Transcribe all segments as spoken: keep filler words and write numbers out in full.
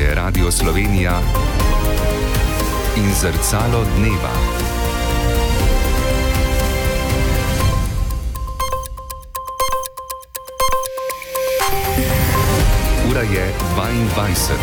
je Radio Slovenija in Zrcalo dneva. Ura je dvaindvajset.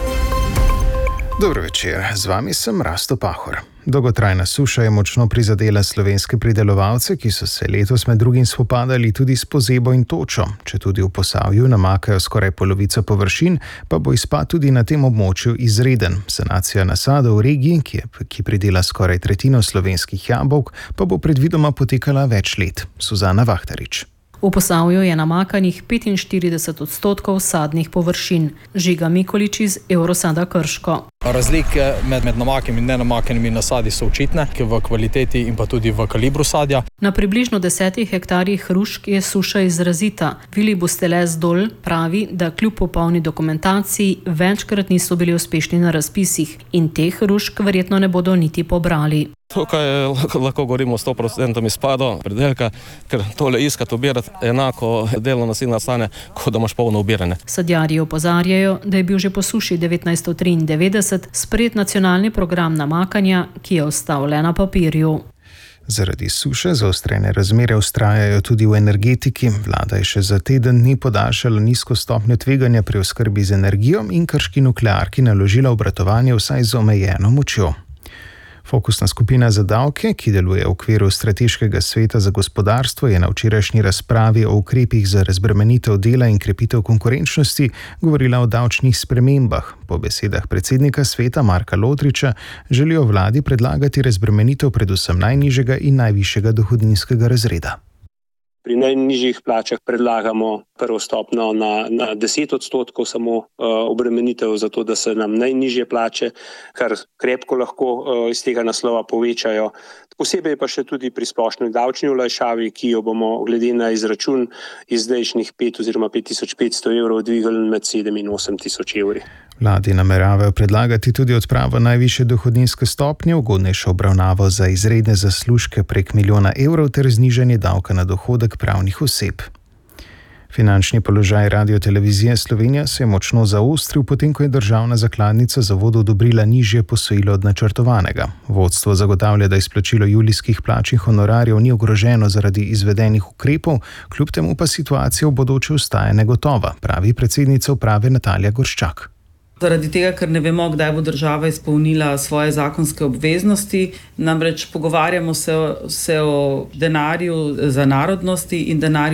Dobro večer, z vami sem Rasto Pahor. Dolgotrajna suša je močno prizadela slovenske pridelovalce, ki so se letos med drugim spopadali tudi s pozebo in točo. Četudi v Posavju namakajo skoraj polovico površin, pa bo izpad tudi na tem območju izreden. Sanacija nasadov v regiji, ki, je, ki pridela skoraj tretjino slovenskih jabolk, pa bo predvidoma potekala več let. Suzana Vahtarič. V Posavju je namakanih petinštirideset odstotkov sadnih površin. Žiga Mikolič iz Eurosada Krško. Razlike med, med namakanimi in nenamakanimi nasadi so očitne, v kvaliteti in pa tudi v kalibru sadja. Na približno desetih hektarjih hrušk je suša izrazita. Vili Bustelez Dol pravi, da kljub popolni dokumentaciji večkrat niso bili uspešni na razpisih in teh hrušk verjetno ne bodo niti pobrali. Tukaj lahko govorimo o sto procentov izpadu predelka, ker tole iskati, obirati enako delno nasilno stane, kot da imaš polno ubirane. Sadjarji opozarjajo, da je bil že po suši devetnajststo triindevetdeset sprejet nacionalni program namakanja, ki je ostal le na papirju. Zaradi suše zaostrene razmere vztrajajo tudi v energetiki. Vlada je še za teden dni podaljšala nizko stopnjo tveganja pri oskrbi z energijo in krški nuklearki naložila obratovanje vsaj z omejeno močjo. Fokusna skupina za davke, ki deluje v okviru Strateškega sveta za gospodarstvo, je na včerajšnji razpravi o ukrepih za razbremenitev dela in krepitev konkurenčnosti govorila o davčnih spremembah. Po besedah predsednika sveta Marka Lotriča želijo vladi predlagati razbremenitev predvsem najnižjega in najvišjega dohodninskega razreda. Pri najnižjih plačah predlagamo prvo stopnjo na, na deset odstotkov samo uh, obremenitev, zato da se nam najnižje plače, kar krepko lahko uh, iz tega naslova povečajo. Posebej pa še tudi pri splošni davčni olajšavi, ki jo bomo glede na izračun iz zdajšnjih pet oziroma pet tisoč petsto evrov dvigali med sedem in osem tisoč evri. Vladi nameravajo predlagati tudi odpravo najvišje dohodninske stopnje, ugodnejšo obravnavo za izredne zaslužke prek milijona evrov ter znižanje davka na dohodek pravnih oseb. Finančni položaj Radiotelevizije Slovenija se je močno zaostril, potem ko je državna zakladnica zavodu odobrila nižje posojilo od načrtovanega. Vodstvo zagotavlja, da izplačilo julijskih plač in honorarjev ni ogroženo zaradi izvedenih ukrepov, kljub temu pa situacija v bodoče ostaja negotova, pravi predsednica uprave Natalija Gorščak. Zaradi tega, ker ne vemo, kdaj bo država izpolnila svoje zakonske obveznosti, namreč pogovarjamo se, se o denarju za narodnosti in denarju